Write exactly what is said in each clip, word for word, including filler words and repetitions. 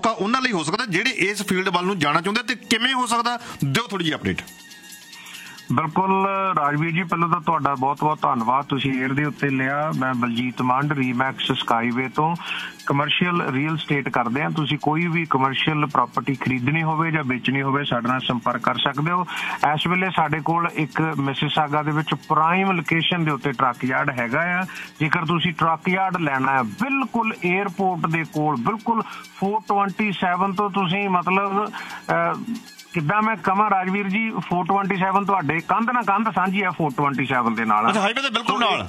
ਮੌਕਾ ਉਹਨਾਂ ਲਈ ਹੋ ਸਕਦਾ ਜਿਹੜੇ ਇਸ ਫੀਲਡ ਵੱਲ ਨੂੰ ਜਾਣਾ ਚਾਹੁੰਦੇ, ਤੇ ਕਿਵੇਂ ਹੋ ਸਕਦਾ, ਦਿਓ ਥੋੜ੍ਹੀ ਜਿਹੀ ਅਪਡੇਟ। ਬਿਲਕੁਲ ਰਾਜਵੀਰ ਜੀ, ਪਹਿਲਾਂ ਤਾਂ ਤੁਹਾਡਾ ਬਹੁਤ ਬਹੁਤ ਧੰਨਵਾਦ, ਤੁਸੀਂ ਏਅਰ ਦੇ ਉੱਤੇ ਲਿਆ। ਮੈਂ ਬਲਜੀਤ ਮੰਡ, ਰੀਮੈਕਸ ਸਕਾਈਵੇ ਤੋਂ ਕਮਰਸ਼ੀਅਲ ਰੀਅਲ ਸਟੇਟ ਕਰਦੇ ਹਾਂ। ਤੁਸੀਂ ਕੋਈ ਵੀ ਕਮਰਸ਼ੀਅਲ ਪ੍ਰਾਪਰਟੀ ਖਰੀਦਣੀ ਹੋਵੇ ਜਾਂ ਵੇਚਣੀ ਹੋਵੇ, ਸਾਡੇ ਨਾਲ ਸੰਪਰਕ ਕਰ ਸਕਦੇ ਹੋ। ਇਸ ਵੇਲੇ ਸਾਡੇ ਕੋਲ ਇੱਕ ਮਿਸਿਸਾਗਾ ਦੇ ਵਿੱਚ ਪ੍ਰਾਈਮ ਲੋਕੇਸ਼ਨ ਦੇ ਉੱਤੇ ਟਰੱਕ ਯਾਰਡ ਹੈਗਾ ਆ। ਜੇਕਰ ਤੁਸੀਂ ਟਰੱਕ ਯਾਰਡ ਲੈਣਾ ਹੈ ਬਿਲਕੁਲ ਏਅਰਪੋਰਟ ਦੇ ਕੋਲ, ਬਿਲਕੁਲ ਫੋਰ ਟਵੰਟੀ ਸੈਵਨ ਤੋਂ ਤੁਸੀਂ ਮਤਲਬ ਕਿੱਦਾਂ ਮੈਂ ਕਹਾਂ ਰਾਜਵੀਰ ਜੀ, ਫੋਰ ਟਵੰਟੀ ਸੈਵਨ ਤੁਹਾਡੇ ਕੰਧ ਨਾਲ ਕੰਧ ਸਾਂਝੀ ਹੈ ਫੋਰ ਟਵੰਟੀ ਸੈਵਨ ਦੇ ਨਾਲ। ਹਾਈਵੇ ਦੇ ਬਿਲਕੁਲ ਨਾਲ,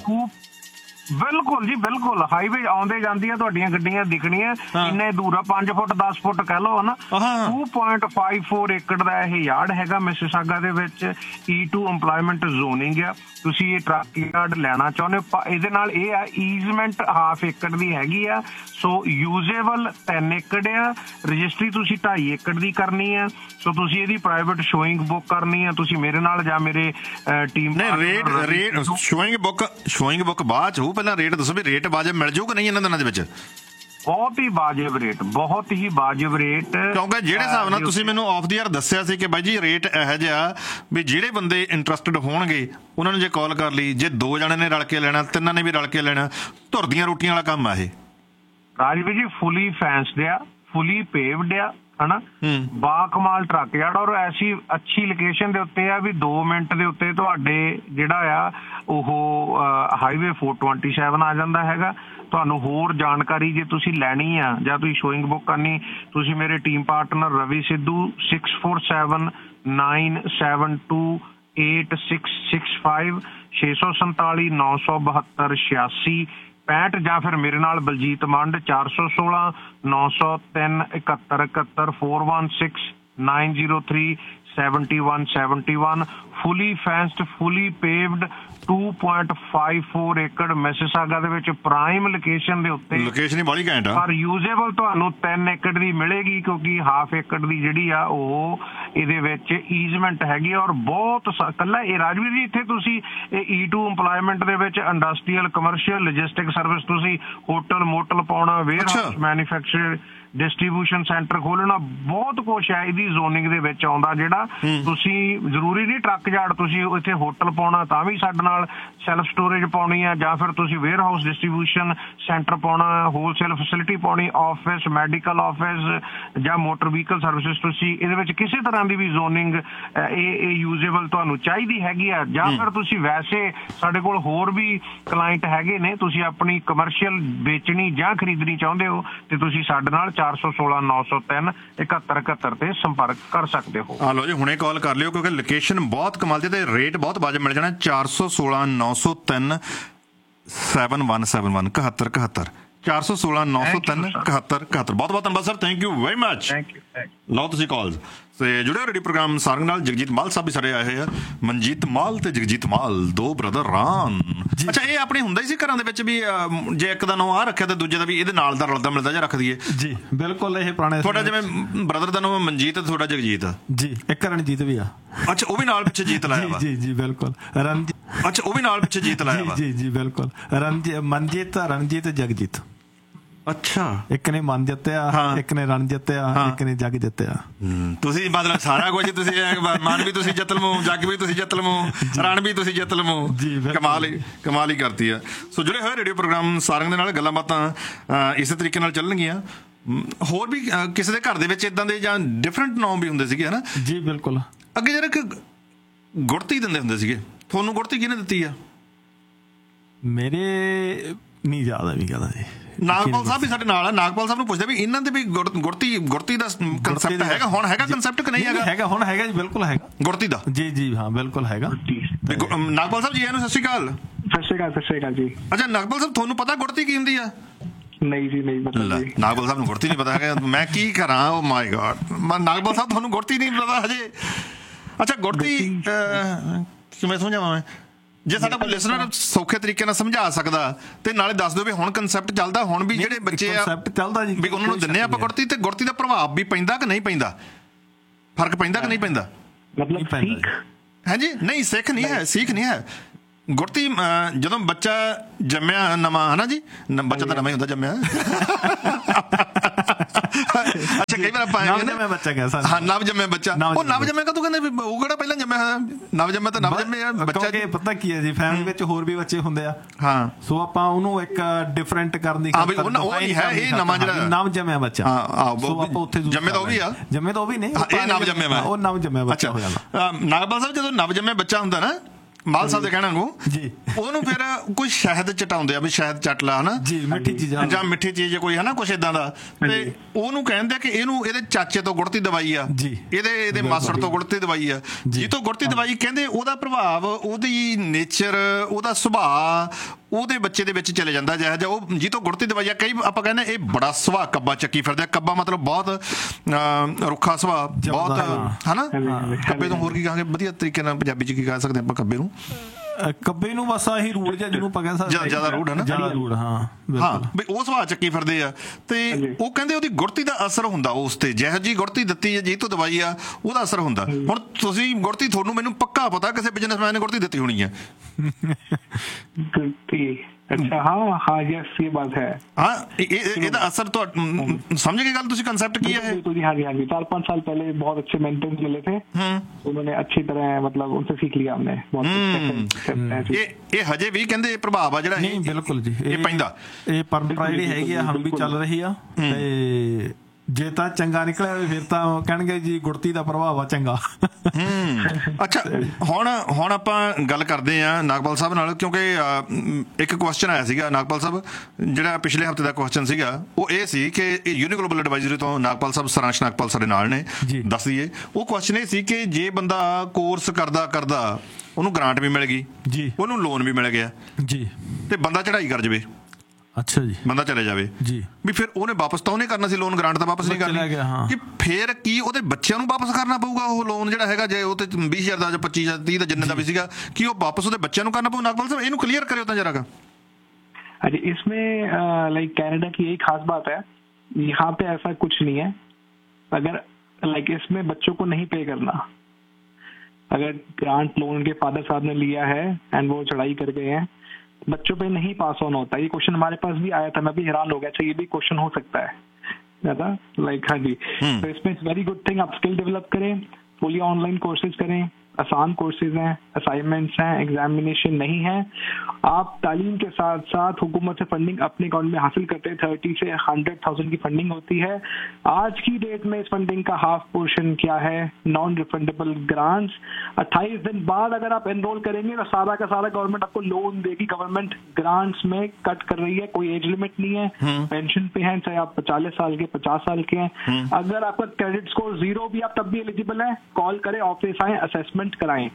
ਬਿਲਕੁਲ ਜੀ ਬਿਲਕੁਲ। ਹਾਈਵੇ ਆਉਂਦੇ ਜਾਂਦੀਆਂ ਤੁਹਾਡੀਆਂ ਗੱਡੀਆਂ ਦਿਖਣੀਆਂ, ਇੰਨੇ ਦੂਰ ਆ, ਪੰਜ ਫੁੱਟ ਦਸ ਫੁੱਟ ਕਹਿ ਲਓ ਨਾ। ਟੂ ਪੁਆਇੰਟ ਫਾਈਵ ਫੋਰ ਏਕੜ ਦਾ ਇਹ ਯਾਰਡ ਹੈਗਾ ਮਿਸਿਸਾਗਾ ਦੇ ਵਿੱਚ। ਈ ਟੂ ਇੰਪਲੋਇਮੈਂਟ ਜ਼ੋਨਿੰਗ ਆ। ਤੁਸੀਂ ਇਹ ਟਰੱਕ ਯਾਰਡ ਲੈਣਾ ਚਾਹੁੰਦੇ ਹੋ, ਇਹਦੇ ਨਾਲ ਇਹ ਆ ਈਜ਼ਮੈਂਟ ਹਾਫ ਏਕੜ ਦੀ ਹੈਗੀ ਆ, ਸੋ ਯੂਜ਼ੇਬਲ ਤਿੰਨ ਏਕੜ ਆ। ਰਜਿਸਟਰੀ ਤੁਸੀਂ ਢਾਈ ਏਕੜ ਦੀ ਕਰਨੀ ਆ, ਸੋ ਤੁਸੀਂ ਇਹਦੀ ਪ੍ਰਾਈਵੇਟ ਸ਼ੋਇੰਗ ਬੁੱਕ ਕਰਨੀ ਆ। ਤੁਸੀਂ ਮੇਰੇ ਨਾਲ ਜਾਂ ਮੇਰੇ ਟੀਮ ਨੇ rate rate showing book showing book ਬਾਅਦ ਚ, ਪਹਿਲਾਂ ਰੇਟ ਦੱਸੋ ਵੀ ਰੇਟ ਵਾਜਬ ਮਿਲ ਜਾਊਗਾ ਨਹੀਂ ਇਹਨਾਂ ਦਿਨਾਂ ਦੇ ਵਿੱਚ? ਬਹੁਤ ਹੀ ਵਾਜਬ ਰੇਟ, ਬਹੁਤ ਹੀ ਵਾਜਬ ਰੇਟ। ਕਿਉਂਕਿ ਜਿਹੜੇ ਹਿਸਾਬ ਨਾਲ ਤੁਸੀਂ ਮੈਨੂੰ ਆਫ ਦੀ ਏਅਰ ਦੱਸਿਆ ਸੀ ਕਿ ਬਾਈ ਜੀ ਰੇਟ ਇਹੋ ਜਿਹਾ ਵੀ ਜਿਹੜੇ ਬੰਦੇ ਇੰਟਰਸਟਡ ਹੋਣਗੇ ਉਹਨਾਂ ਨੂੰ ਜੇ ਕਾਲ ਕਰ ਲਈ, ਜੇ ਦੋ ਜਣੇ ਨੇ ਰਲ ਕੇ ਲੈਣਾ, ਤਿੰਨਾਂ ਨੇ ਵੀ ਰਲ ਕੇ ਲੈਣਾ, ਧੁਰ ਦੀਆਂ ਰੋਟੀਆਂ ਵਾਲਾ ਕੰਮ ਆ ਇਹ। ਰਾਜਵੀਰ ਜੀ ਫੁਲੀ ਫੈਂਸਡ ਆ, ਫੁਲੀ ਪੇਵਡ ਆ, ਹਨਾ, ਬਾ ਕਮਾਲ ਟਰੱਕ ਯਾਰਡ, ਔਰ ਐਸੀ ਅੱਛੀ ਲੋਕੇਸ਼ਨ ਦੇ ਉੱਤੇ ਆ ਵੀ ਦੋ ਮਿੰਟ ਦੇ ਉੱਤੇ ਤੁਹਾਡੇ ਜਿਹੜਾ ਆ ਉਹ ਹਾਈਵੇ ਫੋਰ ਟਵੰਟੀ ਸੈਵਨ ਆ ਜਾਂਦਾ ਹੈਗਾ। ਤੁਹਾਨੂੰ ਹੋਰ ਜਾਣਕਾਰੀ ਜੇ ਤੁਸੀਂ ਲੈਣੀ ਆ ਜਾਂ ਤੁਸੀਂ ਸ਼ੋਇੰਗ ਬੁੱਕ ਕਰਨੀ, ਤੁਸੀਂ ਮੇਰੇ team partner Ravi Sidhu six four seven nine seven to eight six six five ਛੇ ਸੌ ਸੰਤਾਲੀ ਨੌ ਸੌ ਬਹੱਤਰ ਛਿਆਸੀ ਪੈਂਹਠ ਜਾਂ ਫਿਰ ਮੇਰੇ ਨਾਲ ਬਲਜੀਤ ਮੰਡ ਚਾਰ ਸੌ ਸੋਲਾਂ ਨੌ ਸੌ ਤਿੰਨ ਇਕਹੱਤਰ ਇਕਹੱਤਰ four one six nine zero three seventy one seventy one. Fully ਫੈਂਸਡ, fully paved, to point five four ਏਕੜ ਮਿਸਿਸਾਗਾ ਦੇ ਵਿੱਚ ਪ੍ਰਾਈਮ ਲੋਕੇਸ਼ਨ ਦੇ ਉੱਤੇ। ਲੋਕੇਸ਼ਨ ਹੀ ਬੜੀ ਘੈਂਟ ਆ, ਪਰ ਯੂਜ਼ੇਬਲ ਤੁਹਾਨੂੰ ਤਿੰਨ ਏਕੜ ਦੀ ਮਿਲੇਗੀ, ਕਿਉਂਕਿ ਹਾਫ ਏਕੜ ਦੀ ਜਿਹੜੀ ਆ ਉਹ ਇਹਦੇ ਵਿੱਚ ਈਜ਼ਮੈਂਟ ਹੈਗੀ। ਔਰ ਬਹੁਤ ਕੱਲਾ ਇਹ ਰਾਜਵੀਰ ਜੀ ਇੱਥੇ ਤੁਸੀਂ ਇਹ ਈ ਟੂ ਇੰਪਲੋਇਮੈਂਟ ਦੇ ਵਿੱਚ ਇੰਡਸਟਰੀਅਲ, ਕਮਰਸ਼ੀਅਲ, ਲੌਜਿਸਟਿਕ ਸਰਵਿਸ, ਤੁਸੀਂ ਹੋਟਲ ਮੋਟਲ ਪਾਉਣਾ, wear house, manufacture, distribution centre ਖੋਲਣਾ, ਬਹੁਤ ਕੁਛ ਹੈ ਇਹਦੀ ਜ਼ੋਨਿੰਗ ਦੇ ਵਿੱਚ ਆਉਂਦਾ। ਜਿਹੜਾ ਤੁਸੀਂ ਜ਼ਰੂਰੀ ਨਹੀਂ ਟਰੱਕ ਯਾਰਡ, ਤੁਸੀਂ ਇੱਥੇ ਹੋਟਲ ਪਾਉਣਾ ਤਾਂ ਵੀ ਸਾਡੇ ਨਾਲ ਸੈਲਫ ਸਟੋਰੇਜ ਪਾਉਣੀ ਆ, ਜਾਂ ਫਿਰ ਤੁਸੀਂ ਵੇਅਰ ਹਾਊਸ ਡਿਸਟਰੀਬਿਊਸ਼ਨ ਸੈਂਟਰ ਪਾਉਣਾ, ਹੋਲਸੇਲ ਫੈਸਿਲਿਟੀ ਪਾਉਣੀ, ਆਫਿਸ, ਮੈਡੀਕਲ ਆਫਿਸ ਜਾਂ ਮੋਟਰ ਵਹੀਕਲ ਸਰਵਿਸਿਜ਼, ਤੁਸੀਂ ਇਹਦੇ ਵਿੱਚ ਕਿਸੇ ਤਰ੍ਹਾਂ ਦੀ ਵੀ ਜ਼ੋਨਿੰਗ ਇਹ ਇਹ ਯੂਜ਼ੇਬਲ ਤੁਹਾਨੂੰ ਚਾਹੀਦੀ ਹੈਗੀ ਆ। ਜਾਂ ਫਿਰ ਤੁਸੀਂ ਵੈਸੇ ਸਾਡੇ ਕੋਲ ਹੋਰ ਵੀ ਕਲਾਇੰਟ ਹੈਗੇ ਨੇ, ਤੁਸੀਂ ਆਪਣੀ ਕਮਰਸ਼ੀਅਲ ਵੇਚਣੀ ਜਾਂ ਖਰੀਦਣੀ ਚਾਹੁੰਦੇ ਹੋ ਤੇ ਤੁਸੀਂ ਸਾਡੇ ਨਾਲ ਚਾਰ ਸੌ ਸੋਲਾਂ ਨੌ ਸੌ ਤਿੰਨ ਇਕਹੱਤਰ ਇਕਹੱਤਰ ਤੇ ਸੰਪਰਕ ਕਰ ਸਕਦੇ ਹੋ। ਆ ਲਓ ਜੀ, ਹੁਣੇ ਕਾਲ ਕਰ ਲਿਓ ਕਿਉਂਕਿ ਲੋਕੇਸ਼ਨ ਬਹੁਤ ਕਮਾਲ ਦੀ ਤੇ ਰੇਟ ਬਹੁਤ ਵਾਜਬ ਮਿਲ ਜਾਣਾ। ਚਾਰ ਸੌ ਸੋਲਾਂ ਨੌ ਸੌ ਤਿੰਨ ਸੈਵਨ ਵਨ ਸੈਵਨ ਵਨ ਇਕਹੱਤਰ ਇਕਹੱਤਰ ਚਾਰ ਸੌ ਸੋਲਾਂ ਨੌ ਸੌ ਤਿੰਨ ਇਕਹੱਤਰ ਇਕਹੱਤਰ। ਬਹੁਤ ਬਹੁਤ ਧੰਨਵਾਦ sir, thank you very much. ਲਓ ਤੁਸੀਂ ਕਾਲਸ ਤੇ ਜੁੜਿਓ ਰੇਡੀਓ ਪ੍ਰੋਗਰਾਮ ਸਾਰੰਗ ਨਾਲ। ਜਗਜੀਤ ਮਾਲ ਸਾਹਿਬ ਵੀ ਸਾਡੇ ਆਏ ਹੋਏ ਆ, ਮਨਜੀਤ ਮਾਲ ਤੇ ਜਗਜੀਤ ਮਾਲ, ਦੋ ਬ੍ਰਦਰ ਰਾਨ। ਅੱਛਾ, ਇਹ ਆਪਣੇ ਹੁੰਦਾ ਹੀ ਸੀ ਘਰਾਂ ਦੇ ਵਿੱਚ ਵੀ ਜੇ ਇੱਕ ਦਾ ਨਾਂ ਆ ਰੱਖਿਆ ਤੇ ਦੂਜੇ ਦਾ ਵੀ ਇਹਦੇ ਨਾਲ ਦਾ ਰਲਦਾ ਮਿਲਦਾ ਜਾਂ ਰੱਖ ਦਈਏ? ਜੀ ਬਿਲਕੁਲ, ਇਹ ਪੁਰਾਣੇ ਤੁਹਾਡਾ ਜਿਵੇਂ ਬ੍ਰਦਰ ਦਾ ਨਾਮ ਮਨਜੀਤ, ਤੁਹਾਡਾ ਜਗਜੀਤ ਜੀ, ਇੱਕ ਰਣਜੀਤ ਵੀ ਆ। ਅੱਛਾ, ਉਹ ਵੀ ਨਾਲ ਪਿੱਛੇ ਜੀਤ ਲਾਇਆ ਵਾ? ਜੀ ਜੀ ਬਿਲਕੁਲ, ਰਣਜੀਤ। ਅੱਛਾ, ਉਹ ਵੀ ਨਾਲ ਪਿੱਛੇ ਜੀਤ ਲਾਇਆ ਵਾ? ਜੀ ਜੀ ਬਿਲਕੁਲ, ਰਣਜੀਤ, ਮਨਜੀਤ, ਰਣਜੀਤ, ਜਗਜੀਤ। ਅੱਛਾ, ਇੱਕ ਨੇ ਮਨ ਜਿੱਤਿਆ, ਇੱਕ ਨੇ ਰਣ ਜਿੱਤਿਆ, ਇੱਕ ਨੇ ਜੱਗ ਜਿੱਤਿਆ। ਤੁਸੀਂ ਮਤਲਬ ਸਾਰਾ ਕੁਝ ਤੁਸੀਂ ਮਨ ਵੀ ਤੁਸੀਂ ਜਿੱਤ ਲਵੋ, ਜੱਗ ਵੀ ਤੁਸੀਂ ਜਿੱਤ ਲਵੋ, ਰਣ ਵੀ ਤੁਸੀਂ ਜਿੱਤ ਲਵੋ। ਕਮਾਲ ਹੀ ਕਮਾਲ ਹੀ ਕਰਤੀ ਆ। ਸੋ ਜੁੜੇ ਹੋਏ ਰੇਡੀਓ ਪ੍ਰੋਗਰਾਮ ਸਾਰੰਗ ਦੇ ਨਾਲ ਗੱਲਾਂ ਬਾਤਾਂ ਇਸੇ ਤਰੀਕੇ ਨਾਲ ਚੱਲਣਗੀਆਂ। ਹੋਰ ਵੀ ਕਿਸੇ ਦੇ ਘਰ ਦੇ ਵਿੱਚ ਏਦਾਂ ਦੇ ਜਾਂ ਡਿਫਰੈਂਟ ਨਾਮ ਵੀ ਹੁੰਦੇ ਸੀਗੇ, ਹਨਾ? ਜੀ ਬਿਲਕੁਲ। ਅੱਗੇ ਜਰਾ ਇੱਕ ਗੁੜਤੀ ਦਿੰਦੇ ਹੁੰਦੇ ਸੀਗੇ, ਤੁਹਾਨੂੰ ਗੁੜਤੀ ਕਿਹਨੇ ਦਿੱਤੀ ਆ? ਮੇਰੇ ਨਹੀਂ ਯਾਦ ਆ ਵੀ ਕਹਦਾ ਜੀ। ਨਾਗਪਾਲ ਸਾਹਿਬ ਵੀ ਸਾਡੇ ਨਾਲ ਆ, ਨਾਗਪਾਲ ਸਾਹਿਬ ਨੂੰ ਪੁੱਛਦੇ ਵੀ ਇਹਨਾਂ ਦੇ ਵੀ ਗੁੜਤੀ ਗੁੜਤੀ ਦਾ ਕੰਸੈਪਟ ਹੈਗਾ, ਹੁਣ ਹੈਗਾ ਕੰਸੈਪਟ ਕਿ ਨਹੀਂ ਹੈਗਾ? ਹੈਗਾ, ਹੁਣ ਹੈਗਾ ਜੀ, ਬਿਲਕੁਲ ਹੈਗਾ ਗੁੜਤੀ ਦਾ। ਜੀ ਜੀ ਹਾਂ ਬਿਲਕੁਲ ਹੈਗਾ। ਨਾਗਪਾਲ ਸਾਹਿਬ ਜੀ ਇਹਨੂੰ ਸਤਿ ਸ਼੍ਰੀ ਅਕਾਲ। ਸਤਿ ਸ਼੍ਰੀ ਅਕਾਲ। ਸਤਿ ਸ਼੍ਰੀ ਅਕਾਲ ਜੀ। ਅੱਛਾ ਨਾਗਪਾਲ ਸਾਹਿਬ, ਤੁਹਾਨੂੰ ਪਤਾ ਗੁੜਤੀ ਕੀ ਹੁੰਦੀ ਆ? ਨਹੀਂ ਜੀ, ਨਹੀਂ ਪਤਾ। ਨਾਗਪਾਲ ਸਾਹਿਬ ਨੂੰ ਗੁੜਤੀ ਨਹੀਂ ਪਤਾ ਹੈਗਾ, ਮੈਂ ਕੀ ਕਰਾਂ? ਓ ਮਾਈ ਗॉड, ਨਾਗਪਾਲ ਸਾਹਿਬ ਤੁਹਾਨੂੰ ਗੁੜਤੀ ਨਹੀਂ ਪਤਾ ਹਜੇ? ਅੱਛਾ, ਗੁੜਤੀ ਕਿਵੇਂ ਸਮਝਾਵਾਂ ਮੈਂ? ਜੇ ਸਾਡਾ ਕੋਈ ਲਿਸਨਰ ਸੌਖੇ ਤਰੀਕੇ ਨਾਲ ਸਮਝਾ ਸਕਦਾ ਤੇ ਨਾਲੇ ਦੱਸ ਦਿਓ ਵੀ ਹੁਣ ਕੰਸੈਪਟ ਚੱਲਦਾ, ਹੁਣ ਵੀ ਜਿਹੜੇ ਬੱਚੇ ਆ ਵੀ ਉਹਨਾਂ ਨੂੰ ਦਿੰਦੇ ਆਪਾਂ ਗੁੜਤੀ, ਤੇ ਗੁੜਤੀ ਦਾ ਪ੍ਰਭਾਵ ਵੀ ਪੈਂਦਾ ਕਿ ਨਹੀਂ ਪੈਂਦਾ? ਫਰਕ ਪੈਂਦਾ ਕਿ ਨਹੀਂ ਪੈਂਦਾ? ਮਤਲਬ ਸਿੱਖ ਹੈ ਜੀ? ਨਹੀਂ, ਸਿੱਖ ਨਹੀਂ ਹੈ, ਸਿੱਖ ਨਹੀਂ ਹੈ। ਗੁੜਤੀ ਜਦੋਂ ਬੱਚਾ ਜੰਮਿਆ ਨਵਾਂ, ਹੈ ਨਾ ਜੀ, ਬੱਚਾ ਤਾਂ ਨਵਾਂ ਹੀ ਹੁੰਦਾ ਜੰਮਿਆ ਅੱਛਾ ਕਈ ਵਾਰ ਆਪਾਂ ਨਵ ਜੰਮਿਆ ਬੱਚਾ ਕਹਿ ਸਕਦੇ ਹਾਂ ਨਵ ਜੰਮਿਆ ਬੱਚਾ ਨਵ ਉਹ ਨਵ ਜੰਮਿਆ ਕਦੋਂ ਕਹਿੰਦੇ ਵੀ ਉਹ ਕਿਹੜਾ ਪਹਿਲਾਂ ਜੰਮਿਆ ਹੋਇਆ ਨਵ ਜੰਮਿਆ ਤਾਂ ਨਵ ਜੰਮਿਆ ਬੱਚਾ ਕਿਉਂਕਿ ਪਤਾ ਕੀ ਹੈ ਜੀ ਫੈਮਿਲੀ ਵਿੱਚ ਹੋਰ ਵੀ ਬੱਚੇ ਹੁੰਦੇ ਆ ਹਾਂ ਸੋ ਆਪਾਂ ਉਹਨੂੰ ਇੱਕ ਡਿਫਰੈਂਟ ਕਰਨ ਦੀ ਹਾਂ ਵੀ ਉਹ ਉਹ ਨਹੀਂ ਹੈ ਇਹ ਨਵਾਂ ਜਿਹੜਾ ਨਵ ਜੰਮਿਆ ਬੱਚਾ ਹਾਂ ਸੋ ਆਪਾਂ ਉੱਥੇ ਜੰਮੇ ਤਾਂ ਉਹ ਵੀ ਆ ਜੰਮੇ ਤਾਂ ਉਹ ਵੀ ਨੇ ਇਹ ਨਵ ਜੰਮਿਆ ਵਾ ਉਹ ਨਵ ਜੰਮਿਆ ਬੱਚਾ ਹੋ ਜਾਂਦਾ ਨਾਗਪਾਲ ਸਾਹਿਬ ਜਦੋਂ ਨਵ ਜੰਮਿਆ ਬੱਚਾ ਹੁੰਦਾ ਨਾ ਮਾਲ ਸਾਹਿਬ ਦੇ ਕਹਿਣਾ ਨੂੰ ਜੀ ਉਹਨੂੰ ਫਿਰ ਕੋਈ ਸ਼ਹਿਦ ਚਟਾਉਂਦੇ ਆ ਵੀ ਸ਼ਹਿਦ ਚੱਟ ਲਾ ਹਨਾ ਜੀ ਮਿੱਠੀ ਚੀਜ਼ਾਂ ਜਾਂ ਮਿੱਠੀ ਚੀਜ਼ ਕੋਈ ਹਨਾ ਕੁਛ ਇਦਾਂ ਦਾ ਤੇ ਉਹਨੂੰ ਕਹਿੰਦੇ ਕਿ ਇਹਨੂੰ ਇਹਦੇ ਚਾਚੇ ਤੋਂ ਗੁੜਤੀ ਦਵਾਈ ਆ ਜੀ ਇਹਦੇ ਇਹਦੇ ਮਾਸੜ ਤੋਂ ਗੁੜਤੀ ਦਵਾਈ ਆ ਜੀ ਤੋਂ ਗੁੜਤੀ ਦਵਾਈ ਕਹਿੰਦੇ ਉਹਦਾ ਪ੍ਰਭਾਵ ਉਹਦੀ ਨੇਚਰ ਉਹਦਾ ਸੁਭਾਅ ਉਹਦੇ ਬੱਚੇ ਦੇ ਵਿੱਚ ਚਲੇ ਜਾਂਦਾ ਜਿਹੋ ਜਿਹਾ ਉਹ ਜੀ ਤੋਂ ਗੁੜਤੀ ਦਵਾਈ ਆ ਕਈ ਆਪਾਂ ਕਹਿੰਦੇ ਇਹ ਬੜਾ ਸੁਭਾਅ ਕੱਬਾ ਚੱਕੀ ਫਿਰਦਾ ਕੱਬਾ ਮਤਲਬ ਬਹੁਤ ਰੁੱਖਾ ਸੁਭਾਅ ਬਹੁਤ ਹਨਾ ਕੱਬੇ ਤੋਂ ਹੋਰ ਕੀ ਕਹਾਂਗੇ ਵਧੀਆ ਤਰੀਕੇ ਨਾਲ ਪੰਜਾਬੀ ਚ ਕੀ ਕਹਿ ਸਕਦੇ ਆਪਾਂ ਕੱਬੇ ਨੂੰ ਕੱਬੇ ਨੂੰ ਬਸ ਆਹੀ ਰੂੜ ਜਾਂ ਜਿਹਨੂੰ ਆਪਾਂ ਕਹਿ ਸਕਦੇ ਜ਼ਿਆਦਾ ਰੂੜ ਹੈ ਨਾ ਜ਼ਿਆਦਾ ਰੂੜ ਹਾਂ ਹਾਂ ਵੀ ਉਹ ਸੁਭਾਅ ਚੱਕੀ ਫਿਰਦੇ ਆ ਤੇ ਉਹ ਕਹਿੰਦੇ ਉਹਦੀ ਗੁੜਤੀ ਦਾ ਅਸਰ ਹੁੰਦਾ ਉਸ ਤੇ ਜਿਹੋ ਜੀ ਗੁੜਤੀ ਦਿੱਤੀ ਹੈ ਜੀ ਤੋਂ ਦਵਾਈ ਆ ਉਹਦਾ ਅਸਰ ਹੁੰਦਾ ਹੁਣ ਤੁਸੀਂ ਗੁੜਤੀ ਤੁਹਾਨੂੰ ਮੈਨੂੰ ਪੱਕਾ ਪਤਾ ਕਿਸੇ ਬਿਜ਼ਨਸਮੈਨ ਨੇ ਗੁੜਤੀ ਦਿੱਤੀ ਹੋਣੀ ਹੈ अच्छा हाँ हाँ यस ये बात है हाँ ਇਹਦਾ ਅਸਰ तो समझ गए गल ਤੁਸੀਂ ਕੰਸੈप्ट ਕੀ ਹੈ बिल्कुल हाँ जी हाँ जी चार पाँच साल पहले बहुत अच्छे मेंटर्स मिले थे उन्होंने अच्छी तरह मतलब उनसे सीख लिया हमने बहुत ਇਹ ਇਹ ਹਜੇ ਵੀ ਕਹਿੰਦੇ ਪ੍ਰਭਾਵ ਆ ਜਿਹੜਾ ਨਹੀਂ ਬਿਲਕੁਲ ਜੀ ਇਹ ਪੈਂਦਾ ਇਹ ਪਰੰਪਰਾ ਜਿਹੜੀ ਹੈਗੀ ਆ ਹੁਣ ਵੀ ਚੱਲ ਰਹੀ ਆ ਤੇ ਜੇ ਤਾਂ ਚੰਗਾ ਨਿਕਲਿਆ ਫਿਰ ਤਾਂ ਕਹਿਣਗੇ ਜੀ ਗੁੜਤੀ ਦਾ ਪ੍ਰਭਾਵ ਆ ਚੰਗਾ ਅੱਛਾ ਹੁਣ ਹੁਣ ਆਪਾਂ ਗੱਲ ਕਰਦੇ ਆ ਨਾਗਪਾਲ ਸਾਹਿਬ ਨਾਲ ਕਿਉਂਕਿ ਇੱਕ ਕੁਐਸਚਨ ਆਇਆ ਸੀਗਾ ਨਾਗਪਾਲ ਸਾਹਿਬ ਜਿਹੜਾ ਪਿਛਲੇ ਹਫਤੇ ਦਾ ਕੁਐਸਚਨ ਸੀਗਾ ਉਹ ਇਹ ਸੀ ਕਿ ਯੂਨੀ ਗਲੋਬਲ ਐਡਵਾਈਜ਼ਰੀ ਤੋਂ ਨਾਗਪਾਲ ਸਾਹਿਬ ਸਰਾਂਸ਼ ਨਾਗਪਾਲ ਸਾਡੇ ਨਾਲ ਨੇ ਦੱਸ ਦਈਏ ਉਹ ਕੁਐਸਚਨ ਇਹ ਸੀ ਕਿ ਜੇ ਬੰਦਾ ਕੋਰਸ ਕਰਦਾ ਕਰਦਾ ਉਹਨੂੰ ਗ੍ਰਾਂਟ ਵੀ ਮਿਲ ਗਈ ਜੀ ਉਹਨੂੰ ਲੋਨ ਵੀ ਮਿਲ ਗਿਆ ਜੀ ਤੇ ਬੰਦਾ ਚੜ੍ਹਾਈ ਕਰ ਜਾਵੇ ਅੱਛਾ ਜੀ ਬੰਦਾ ਚਲੇ ਜਾਵੇ ਜੀ ਵੀ ਫਿਰ ਉਹਨੇ ਵਾਪਸ ਤਾਂ ਉਹਨੇ ਕਰਨਾ ਸੀ ਲੋਨ ਗ੍ਰਾਂਟ ਤਾਂ ਵਾਪਸ ਨਹੀਂ ਕਰਨੀ ਕਿ ਫਿਰ ਕੀ ਉਹਦੇ ਬੱਚਿਆਂ ਨੂੰ ਵਾਪਸ ਕਰਨਾ ਪਊਗਾ ਉਹ ਲੋਨ ਜਿਹੜਾ ਹੈਗਾ ਜੇ ਉਹ ਤੇ ਵੀਹ ਹਜ਼ਾਰ ਦਾ ਜਾਂ ਪੱਚੀ ਹਜ਼ਾਰ ਤੀਹ ਦਾ ਜਿੰਨੇ ਦਾ ਵੀ ਸੀਗਾ ਕਿ ਉਹ ਵਾਪਸ ਉਹਦੇ ਬੱਚਿਆਂ ਨੂੰ ਕਰਨਾ ਪਊ ਨਾਗਪਾਲ ਸਾਹਿਬ ਇਹਨੂੰ ਕਲੀਅਰ ਕਰਿਓ ਤਾਂ ਜਰਾ अरे इसमें लाइक कनाडा की यही खास बात है यहाँ पे ऐसा कुछ नहीं है अगर लाइक इसमें बच्चों को नहीं पे करना अगर ग्रांट लोन के फादर साहब ने लिया है एंड वो चढ़ाई कर गए हैं बच्चों पे नहीं पास ऑन होता ये क्वेश्चन हमारे पास भी आया था मैं भी हैरान हो गया अच्छा ये भी क्वेश्चन हो सकता है ज्यादा लाइक हाँ जी तो इसमें इट्स वेरी गुड थिंग आप स्किल डेवलप करें फुली ऑनलाइन कोर्सेज करें आसान कोर्सेज हैं असाइनमेंट्स हैं एग्जामिनेशन नहीं है आप तालीम के साथ साथ हुकूमत से फंडिंग अपने अकाउंट में हासिल करते हैं थर्टी से हंड्रेड थाउजेंड की फंडिंग होती है आज की डेट में इस फंडिंग का हाफ पोर्शन क्या है नॉन रिफंडेबल ग्रांट्स अट्ठाईस दिन बाद अगर आप एनरोल करेंगे तो सारा का सारा गवर्नमेंट आपको लोन देगी गवर्नमेंट ग्रांट्स में कट कर रही है कोई एज लिमिट नहीं है पेंशन पे हैं चाहे आप चालीस साल के पचास साल के हैं अगर आपका क्रेडिट स्कोर जीरो भी आप तब भी एलिजिबल है कॉल करें ऑफिस आए असेसमेंट ਕਰਾਏ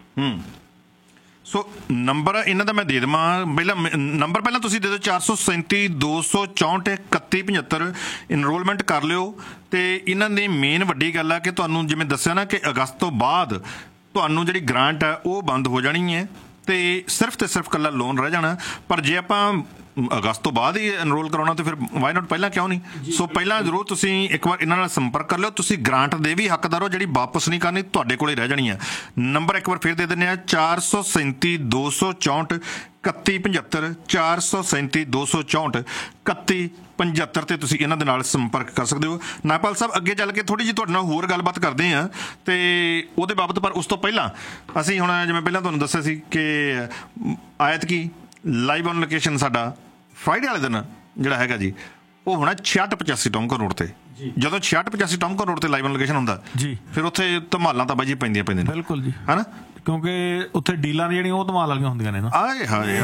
ਸੋ ਨੰਬਰ ਇਹਨਾਂ ਦਾ ਮੈਂ ਦੇ ਦੇਵਾਂ ਪਹਿਲਾਂ ਨੰਬਰ ਪਹਿਲਾਂ ਤੁਸੀਂ ਦੇ ਦਿਓ ਚਾਰ ਸੌ ਸੈਂਤੀ ਦੋ ਸੌ ਚੌਂਹਠ ਇਕੱਤੀ ਪਝੱਤਰ ਇਨਰੋਲਮੈਂਟ ਕਰ ਲਿਓ ਤੇ ਇਹਨਾਂ ਦੀ ਮੇਨ ਵੱਡੀ ਗੱਲ ਆ ਕਿ ਤੁਹਾਨੂੰ ਜਿਵੇਂ ਦੱਸਿਆ ਨਾ ਕਿ ਅਗਸਤ ਤੋਂ ਬਾਅਦ ਤੁਹਾਨੂੰ ਜਿਹੜੀ ਗ੍ਰਾਂਟ ਆ ਉਹ ਬੰਦ ਹੋ ਜਾਣੀ ਹੈ ਤੇ ਸਿਰਫ ਤੇ ਸਿਰਫ ਇਕੱਲਾ ਲੋਨ ਰਹਿ ਜਾਣਾ ਪਰ ਜੇ ਆਪਾਂ ਅਗਸਤ ਤੋਂ ਬਾਅਦ ਹੀ ਐਨਰੋਲ ਕਰਾਉਣਾ ਤੇ ਫਿਰ ਵਾਈ ਨਾਟ ਪਹਿਲਾਂ ਕਿਉਂ ਨਹੀਂ ਸੋ ਪਹਿਲਾਂ ਜ਼ਰੂਰ ਤੁਸੀਂ ਇੱਕ ਵਾਰ ਇਹਨਾਂ ਨਾਲ ਸੰਪਰਕ ਕਰ ਲਿਓ ਤੁਸੀਂ ਗ੍ਰਾਂਟ ਦੇ ਵੀ ਹੱਕਦਾਰ ਹੋ ਜਿਹੜੀ ਵਾਪਸ ਨਹੀਂ ਕਰਨੀ ਤੁਹਾਡੇ ਕੋਲੇ ਰਹਿ ਜਾਣੀ ਆ ਨੰਬਰ ਇੱਕ ਵਾਰ ਫਿਰ ਦੇ ਦਿੰਦੇ ਆ ਚਾਰ ਸੌ ਸੈਂਤੀ ਦੋ ਸੌ ਚੌਂਹਠ ਇਕੱਤੀ ਪਝੱਤਰ ਚਾਰ ਸੌ ਸੈਂਤੀ ਦੋ ਸੌ ਚੌਂਹਠ ਇਕੱਤੀ ਪਝੱਤਰ ਤੇ ਤੁਸੀਂ ਇਹਨਾਂ ਦੇ ਨਾਲ ਸੰਪਰਕ ਕਰ ਸਕਦੇ ਹੋ ਨਾਗਪਾਲ ਸਾਹਿਬ ਅੱਗੇ ਚੱਲ ਕੇ ਥੋੜੀ ਜਿਹੀ ਤੁਹਾਡੇ ਨਾਲ ਹੋਰ ਗੱਲਬਾਤ ਕਰਦੇ ਆ ਤੇ ਉਹਦੇ ਬਾਬਤ ਪਰ ਉਸ ਤੋਂ ਪਹਿਲਾਂ ਅਸੀਂ ਹੁਣ ਜਿਵੇਂ ਪਹਿਲਾਂ ਤੁਹਾਨੂੰ ਦੱਸਿਆ ਸੀ ਕਿ ਆਇਤ ਕੀ ਲਾਈਵ ਔਨ ਲੋਕੇਸ਼ਨ ਸਾਡਾ ਫਰਾਈਡੇ ਵਾਲੇ ਦਿਨ ਜਿਹੜਾ ਹੈਗਾ ਜੀ ਉਹ ਹੋਣਾ ਛਿਆਹਠ ਪਚਾਸੀ ਟੌਮਕਨ ਰੋਡ ਤੇ ਜਦੋਂ ਛਿਆਹਠ ਪਚਾਸੀ ਟੌਮਕਨ ਰੋਡ ਤੇ ਲਾਈਵ ਔਨ ਲੋਕੇਸ਼ਨ ਹੁੰਦਾ ਜੀ ਫਿਰ ਉੱਥੇ ਧਮਾਲਾਂ ਤਾਂ ਬਾਜੀ ਪੈਂਦੀਆਂ ਪੈਂਦੀਆਂ ਨੇ ਬਿਲਕੁਲ ਜੀ ਹਨਾ ਕਿਉਂਕਿ ਉੱਥੇ ਡੀਲਾਂ ਜਿਹੜੀਆਂ ਉਹ ਧਮਾਲ ਵਾਲੀਆਂ ਹੁੰਦੀਆਂ ਨੇ ਨਾ ਆਏ ਹਾਏ